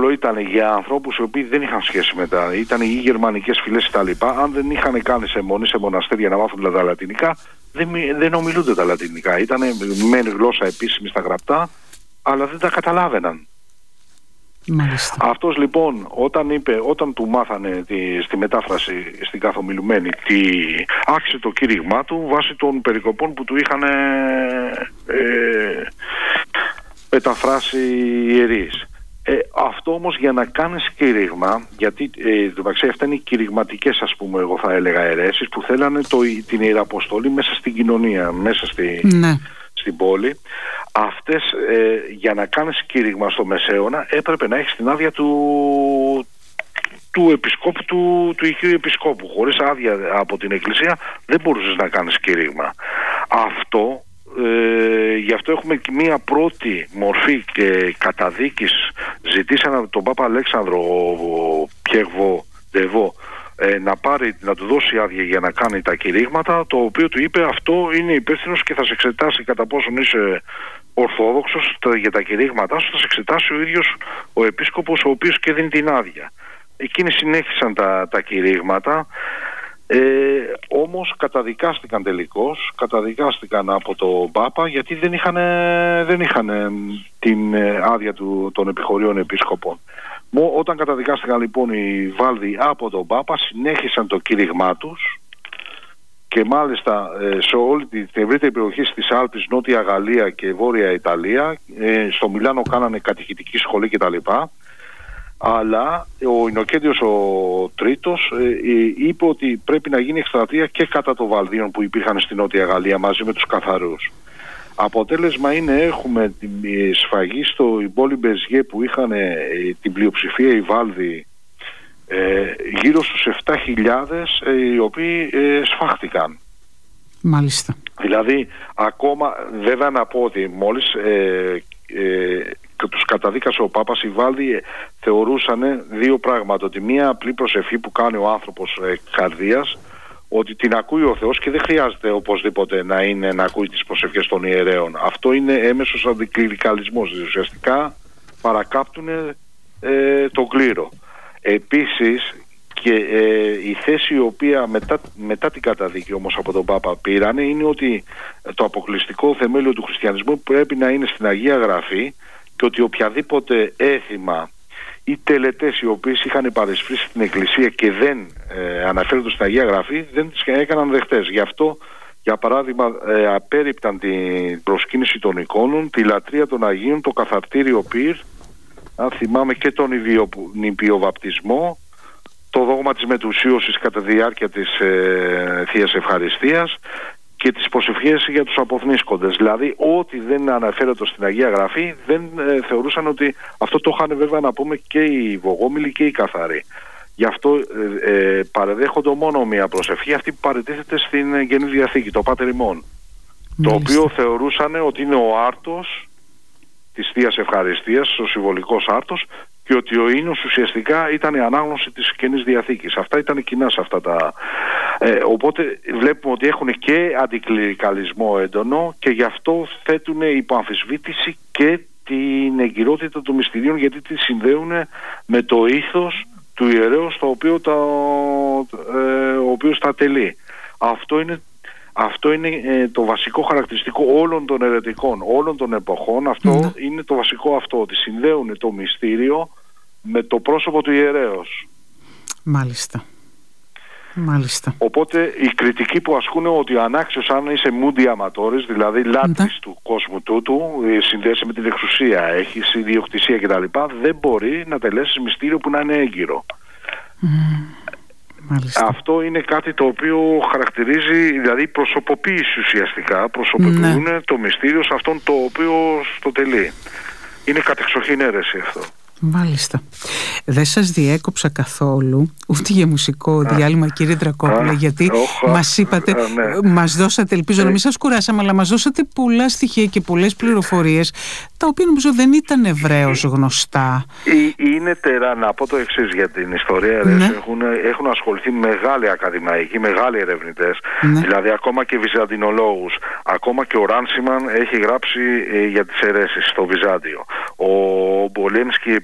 εύκολο ήταν για ανθρώπους οι οποίοι δεν είχαν σχέση με τα... ήταν οι γερμανικές φυλές κτλ. Αν δεν είχαν κάνει σε μοναστήρια να μάθουν τα λατινικά, δεν ομιλούνται τα λατινικά. Ήταν μεν γλώσσα επίσημη στα γραπτά, αλλά δεν τα καταλάβαιναν. Μάλιστα. Αυτός λοιπόν όταν του μάθανε στη μετάφραση στην καθομιλουμένη άρχισε το κήρυγμά του βάσει των περικοπών που του είχαν μεταφράσει οι ιερείς. Αυτό όμως για να κάνεις κήρυγμα, γιατί αυτά είναι οι κηρυγματικές, ας πούμε, εγώ θα έλεγα, αιρέσεις που θέλανε την ιεραποστολή μέσα στην κοινωνία, μέσα στην πόλη. Αυτές για να κάνεις κήρυγμα στο Μεσαίωνα έπρεπε να έχεις την άδεια του επισκόπου, του οικείου επισκόπου. Χωρίς άδεια από την εκκλησία δεν μπορούσες να κάνεις κήρυγμα. Αυτό γι' αυτό έχουμε και μία πρώτη μορφή και καταδίκης. Ζητήσαν από τον Πάπα Αλέξανδρο Πιερβό να του δώσει άδεια για να κάνει τα κηρύγματα, το οποίο του είπε αυτό είναι υπεύθυνος και θα σε εξετάσει κατά πόσον είσαι ορθόδοξος για τα κηρύγματά σου, θα σε εξετάσει ο ίδιος ο επίσκοπος, ο οποίος και δίνει την άδεια. Εκείνοι συνέχισαν τα κηρύγματα, όμως καταδικάστηκαν τελικώς, καταδικάστηκαν από τον Πάπα, γιατί δεν είχαν την άδεια των επιχωρίων επίσκοπων. Όταν καταδικάστηκαν λοιπόν οι Βάλδοι από τον Πάπα, συνέχισαν το κήρυγμά τους και μάλιστα σε όλη την ευρύτερη περιοχή στις Άλπεις, Νότια Γαλλία και Βόρεια Ιταλία, στο Μιλάνο κάνανε κατηχητική σχολή κτλ. Αλλά ο Ινοκέντιος ο Τρίτος είπε ότι πρέπει να γίνει εκστρατεία και κατά των Βαλδίων που υπήρχαν στη Νότια Γαλλία μαζί με τους καθαρούς. Αποτέλεσμα είναι, έχουμε τη σφαγή στο πόλη Μπεζιέ που είχαν την πλειοψηφία οι Βάλδοι, γύρω στους 7.000 οι οποίοι σφάχτηκαν. Μάλιστα. Δηλαδή ακόμα, βέβαια να πω ότι μόλις τους καταδίκασε ο Πάπας, οι Βάλδοι θεωρούσαν δύο πράγματα: ότι μία απλή προσευχή που κάνει ο άνθρωπος καρδίας, ότι την ακούει ο Θεός και δεν χρειάζεται οπωσδήποτε να ακούει τις προσευχές των ιερέων. Αυτό είναι έμεσος αντικληρικαλισμός, δηλαδή ουσιαστικά παρακάπτουν τον κλήρο. Επίσης και η θέση η οποία μετά την καταδίκη όμως από τον Πάπα πήρανε είναι ότι το αποκλειστικό θεμέλιο του χριστιανισμού πρέπει να είναι στην Αγία Γραφή και ότι οποιαδήποτε έθιμα ή τελετές οι οποίες είχαν παρεσφρήσει στην Εκκλησία και δεν αναφέρονται στην Αγία Γραφή δεν τις έκαναν δεχτές. Γι' αυτό, για παράδειγμα, απέρριπταν την προσκύνηση των εικόνων, τη λατρεία των Αγίων, το καθαρτήριο πυρ, αν θυμάμαι, και τον νηπιοβαπτισμό, το δόγμα της μετουσίωσης κατά τη διάρκεια της Θείας Ευχαριστίας και τις προσευχές για τους αποθνίσκοντες. Δηλαδή ό,τι δεν αναφέρεται στην Αγία Γραφή δεν θεωρούσαν ότι αυτό το είχαν, βέβαια να πούμε, και οι Βογόμιλοι και οι Καθαροί. Γι' αυτό παρεδέχονται μόνο μία προσευχή, αυτή που παραιτίθεται στην Καινή Διαθήκη, το Πάτερ ημών, το οποίο θεωρούσαν ότι είναι ο άρτος της Θείας Ευχαριστίας, ο συμβολικός άρτος, και ότι ο ίνος ουσιαστικά ήταν η ανάγνωση της Καινής Διαθήκης. Αυτά ήταν κοινά σε αυτά τα... οπότε βλέπουμε ότι έχουν και αντικληρικαλισμό έντονο και γι' αυτό θέτουν υπό αμφισβήτηση και την εγκυρότητα των μυστηρίων, γιατί τη συνδέουν με το ήθος του ιερέως το οποίο ο οποίος τα τελεί. Αυτό είναι το βασικό χαρακτηριστικό όλων των αιρετικών, όλων των εποχών. Αυτό είναι το βασικό αυτό, ότι συνδέουν το μυστήριο με το πρόσωπο του ιερέως. Μάλιστα. Μάλιστα. Οπότε η κριτική που ασκούν ότι ανάξιος, αν είσαι μούντι αματόρης, δηλαδή λάτρης του κόσμου τούτου, συνδέεσαι με την εξουσία, έχεις ιδιοκτησία κτλ., δεν μπορεί να τελέσεις μυστήριο που να είναι έγκυρο. Μάλιστα. Αυτό είναι κάτι το οποίο χαρακτηρίζει, δηλαδή προσωποποίηση ουσιαστικά, προσωποποιούν το μυστήριο σε αυτόν το οποίο στο τελεί. Είναι κατεξοχήν αίρεση αυτό. Μάλιστα. Δεν σας διέκοψα καθόλου ούτε για μουσικό διάλειμμα, κύριε Ντρακόπουλε, γιατί μας είπατε, μας δώσατε, ελπίζω να μην σας κουράσαμε, αλλά μας δώσατε πολλά στοιχεία και πολλές πληροφορίες, τα οποία νομίζω δεν ήταν ευρέως γνωστά. Είναι να πω το εξής για την ιστορία. Έχουν ασχοληθεί μεγάλοι ακαδημαϊκοί, μεγάλοι ερευνητές, δηλαδή ακόμα και βυζαντινολόγους. Ακόμα και ο Ράνσιμαν έχει γράψει για τις αιρέσεις στο Βυζάντιο. Ο Μπολέμσκι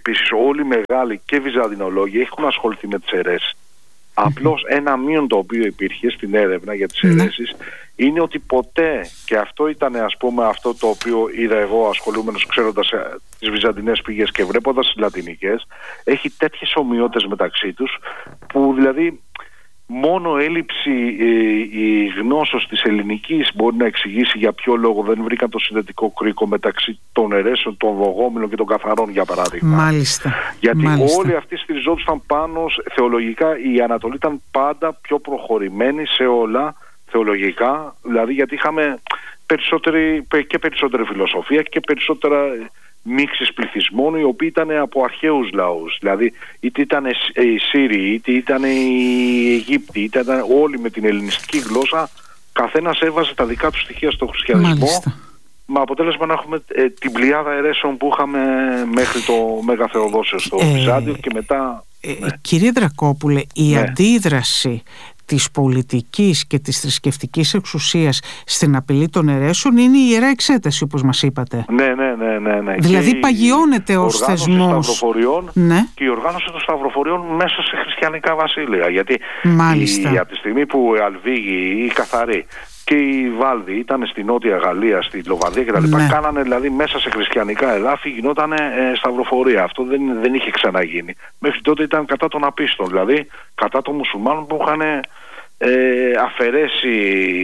επίσης όλοι οι μεγάλοι και βυζαντινολόγοι έχουν ασχοληθεί με τις αιρέσεις. Απλώς ένα μείον το οποίο υπήρχε στην έρευνα για τις αιρέσεις είναι ότι ποτέ, και αυτό ήταν ας πούμε αυτό το οποίο είδα εγώ ασχολούμενος ξέροντας τις βυζαντινές πηγές και βλέποντας τις λατινικές, έχει τέτοιες ομοιότητες μεταξύ τους που δηλαδή μόνο έλλειψη η γνώσεως της ελληνικής μπορεί να εξηγήσει για ποιο λόγο δεν βρήκαν το συνδετικό κρίκο μεταξύ των αιρέσεων, των λογόμενων και των καθαρών, για παράδειγμα. Μάλιστα. Γιατί όλοι αυτοί στηριζόντουσαν πάνω θεολογικά. Η Ανατολή ήταν πάντα πιο προχωρημένη σε όλα θεολογικά, δηλαδή γιατί είχαμε περισσότερη φιλοσοφία και περισσότερα μίξεις πληθυσμών οι οποίοι ήταν από αρχαίους λαούς. Δηλαδή είτε ήταν οι Σύριοι, είτε ήταν οι Αιγύπτιοι, είτε ήταν όλοι με την ελληνιστική γλώσσα, καθένας έβαζε τα δικά του στοιχεία στο χριστιανισμό. Μάλιστα. Με αποτέλεσμα να έχουμε την πλειάδα αιρέσεων που είχαμε μέχρι το Μέγα Θεοδόσιο στο Βυζάντιο και μετά... Κύριε Δρακόπουλε, η αντίδραση της πολιτικής και της θρησκευτικής εξουσίας στην απειλή των αιρέσεων είναι η Ιερά Εξέταση, όπως μας είπατε. Ναι. Δηλαδή παγιώνεται ως θεσμός. Και η οργάνωση των σταυροφοριών μέσα σε χριστιανικά βασίλεια. Γιατί από τη στιγμή που οι Αλβίγοι, οι Καθαροί και οι Βάλδοι ήταν στη Νότια Γαλλία, στη Λοβαδία κτλ. Κάνανε δηλαδή μέσα σε χριστιανικά εδάφη, γινόταν σταυροφορία. Αυτό δεν είχε ξαναγίνει. Μέχρι τότε ήταν κατά των απίστων, δηλαδή κατά των μουσουλμάνων που είχαν αφαιρέσει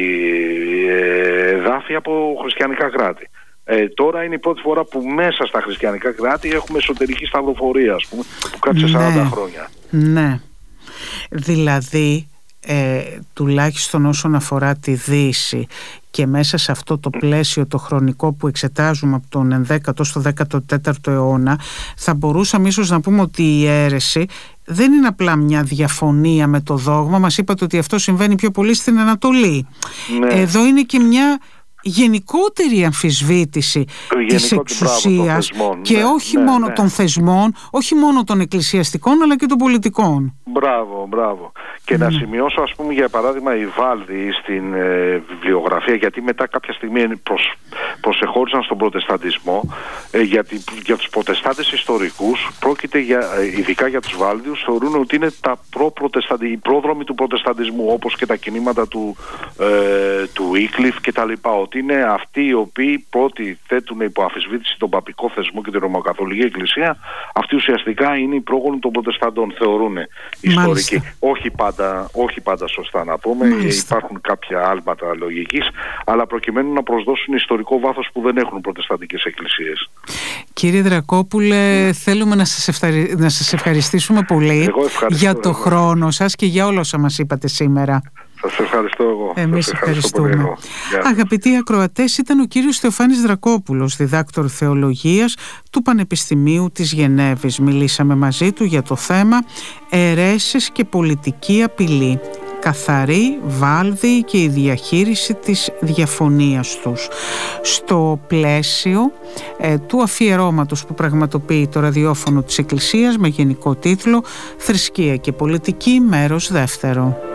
εδάφη από χριστιανικά κράτη. Τώρα είναι η πρώτη φορά που μέσα στα χριστιανικά κράτη έχουμε εσωτερική σταυροφορία, ας πούμε, που κράτησε 40 χρόνια. Ναι. Δηλαδή τουλάχιστον όσον αφορά τη Δύση και μέσα σε αυτό το πλαίσιο το χρονικό που εξετάζουμε από τον 11ο στο 14ο αιώνα, θα μπορούσαμε ίσως να πούμε ότι η αίρεση δεν είναι απλά μια διαφωνία με το δόγμα. Μας είπατε ότι αυτό συμβαίνει πιο πολύ στην Ανατολή. Εδώ είναι και μια γενικότερη αμφισβήτηση της εξουσίας και όχι μόνο των θεσμών, όχι μόνο των εκκλησιαστικών αλλά και των πολιτικών. Μπράβο. Και να σημειώσω, ας πούμε, για παράδειγμα, οι Βάλδοι στην βιβλιογραφία, γιατί μετά κάποια στιγμή προσεχώρησαν στον προτεσταντισμό, γιατί για τους προτεστάντες ιστορικούς πρόκειται ειδικά για τους Βάλδιους, θεωρούν ότι είναι οι πρόδρομοι του προτεσταντισμού, όπως και τα κινήματα του Wycliffe και τα λοιπά, ότι είναι αυτοί οι οποίοι πρώτοι θέτουν υπό αμφισβήτηση τον παπικό θεσμό και την Ρωμακαθολική Εκκλησία. Αυτοί ουσιαστικά είναι οι πρόγονοι των προτεσταντών, θεωρούν ιστορικοί. Όχι πάντα σωστά να πούμε. Υπάρχουν κάποια άλματα λογικής, αλλά προκειμένου να προσδώσουν ιστορικό βάθος που δεν έχουν προτεσταντικές εκκλησίες. Κύριε Δρακόπουλε, θέλουμε να σας ευχαριστήσουμε πολύ για το χρόνο σας και για όλα όσα μας είπατε σήμερα. Σας ευχαριστώ εγώ. Εμείς ευχαριστούμε. Αγαπητοί ακροατές, ήταν ο κύριος Θεοφάνης Δρακόπουλος, διδάκτορ θεολογίας του Πανεπιστημίου της Γενέβης. Μιλήσαμε μαζί του για το θέμα αιρέσεις και πολιτική απειλή, καθαρή, Βάλδη και η διαχείριση της διαφωνίας τους. Στο πλαίσιο του αφιερώματος που πραγματοποιεί το ραδιόφωνο της Εκκλησίας με γενικό τίτλο «Θρησκεία και πολιτική, μέρος δεύτερο».